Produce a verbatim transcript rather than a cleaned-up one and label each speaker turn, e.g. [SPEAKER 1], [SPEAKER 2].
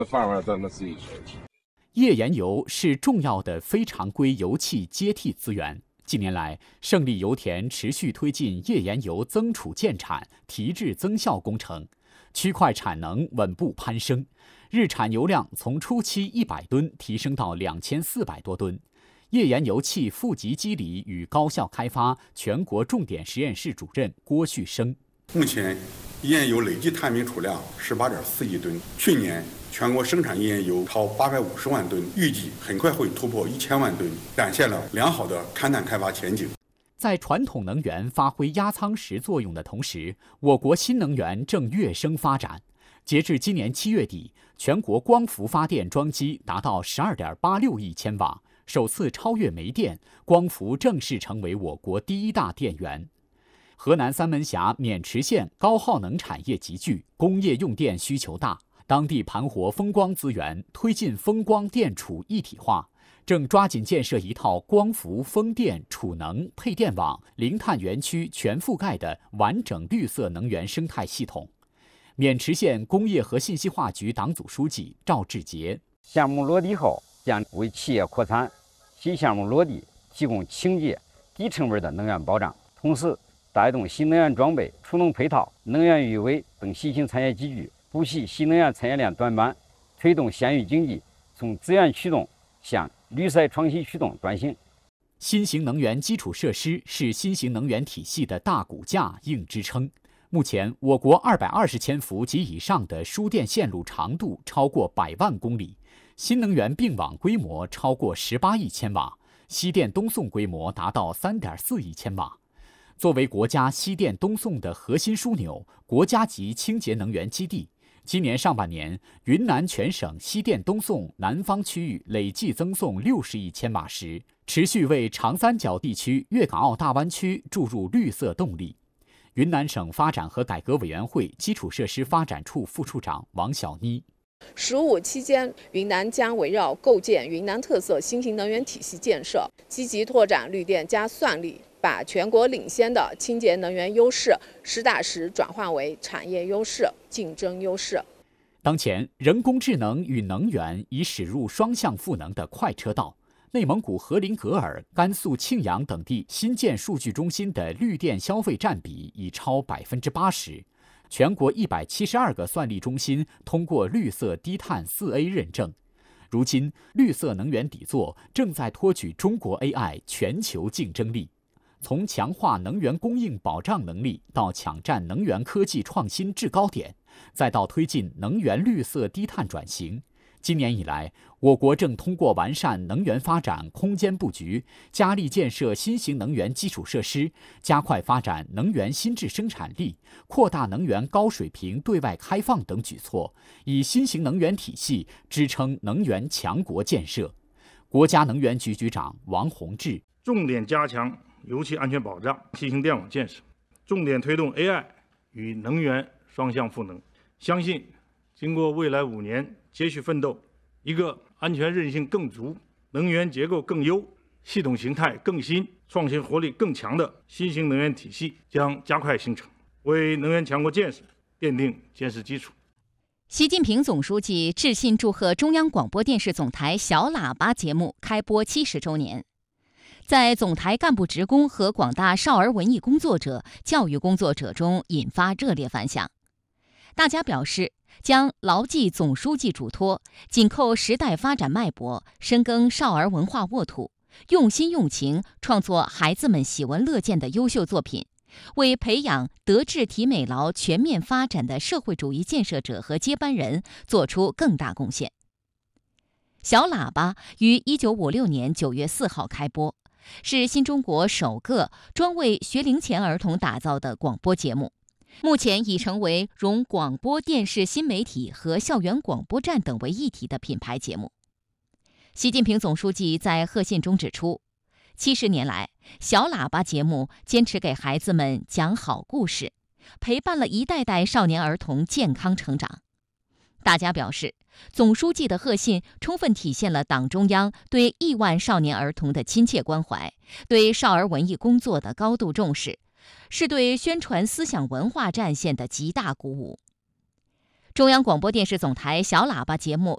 [SPEAKER 1] 页岩油是重要的非常规油气接替资源。近年来，胜利油田持续推进页岩油增储建产、提质增效工程，区块产能稳步攀升，日产油量从初期一百吨提升到两千四百多吨。页岩油气负极机理与高效开发全国重点实验室主任郭旭生：
[SPEAKER 2] 目前，页岩油累计探明储量十八点四亿吨，去年全国生产页岩油超八百五十万吨，预计很快会突破一千万吨，展现了良好的勘探开发前景。
[SPEAKER 1] 在传统能源发挥压舱石作用的同时，我国新能源正跃升发展。截至今年七月底，全国光伏发电装机达到十二点八六亿千瓦，首次超越煤电，光伏正式成为我国第一大电源。河南三门峡渑池县高耗能产业集聚，工业用电需求大，当地盘活风光资源，推进风光电储一体化，正抓紧建设一套光伏、风电、储能、配电网、零碳园区全覆盖的完整绿色能源生态系统。渑池县工业和信息化局党组书记赵志杰：
[SPEAKER 3] 项目落地后，将为企业扩产、新项目落地提供清洁、低成本的能源保障，同时带动新能源装备、储能配套、能源预尾等新兴产业集聚，补齐新能源产业链短板，推动县域经济从资源驱动向绿色创新驱动转型。
[SPEAKER 1] 新型能源基础设施是新型能源体系的大骨架、硬支撑。目前，我国二百二十千伏及以上的输电线路长度超过百万公里，新能源并网规模超过十八亿千瓦，西电东送规模达到三点四亿千瓦。作为国家西电东送的核心枢纽、国家级清洁能源基地，今年上半年，云南全省西电东送南方区域累计增送六十亿千瓦时，持续为长三角地区、粤港澳大湾区注入绿色动力。云南省发展和改革委员会基础设施发展处副处长王小妮：
[SPEAKER 4] 十五期间，云南将围绕构建云南特色新型能源体系建设，积极拓展绿电加算力，把全国领先的清洁能源优势实打实转化为产业优势、竞争优势。
[SPEAKER 1] 当前，人工智能与能源已驶入双向赋能的快车道。内蒙古锡林格尔、甘肃庆阳等地新建数据中心的绿电消费占比已超百分之八十。全国一百七十二个算力中心通过绿色低碳四 A 认证。如今，绿色能源底座正在托举中国 A I 全球竞争力。从强化能源供应保障能力到抢占能源科技创新制高点，再到推进能源绿色低碳转型。今年以来，我国正通过完善能源发展空间布局，加力建设新型能源基础设施，加快发展能源新质生产力，扩大能源高水平对外开放等举措，以新型能源体系支撑能源强国建设。国家能源局局长王洪志：
[SPEAKER 5] 重点加强油气安全保障、新型电网建设，重点推动 A I 与能源双向赋能。相信经过未来五年接续奋斗，一个安全韧性更足、能源结构更优、系统形态更新、创新活力更强的新型能源体系将加快形成，为能源强国建设奠定坚实基础。
[SPEAKER 6] 习近平总书记致信祝贺中央广播电视总台小喇叭节目开播七十周年，在总台干部职工和广大少儿文艺工作者、教育工作者中引发热烈反响。大家表示，将牢记总书记嘱托，紧扣时代发展脉搏，深耕少儿文化沃土，用心用情创作孩子们喜闻乐见的优秀作品，为培养德智体美劳全面发展的社会主义建设者和接班人做出更大贡献。小喇叭于一九五六年九月四号开播，是新中国首个专为学龄前儿童打造的广播节目。目前已成为融广播电视新媒体和校园广播站等为一体的品牌节目。习近平总书记在贺信中指出，七十年来，小喇叭节目坚持给孩子们讲好故事，陪伴了一代代少年儿童健康成长。大家表示，总书记的贺信充分体现了党中央对亿万少年儿童的亲切关怀，对少儿文艺工作的高度重视，是对宣传思想文化战线的极大鼓舞。中央广播电视总台小喇叭节目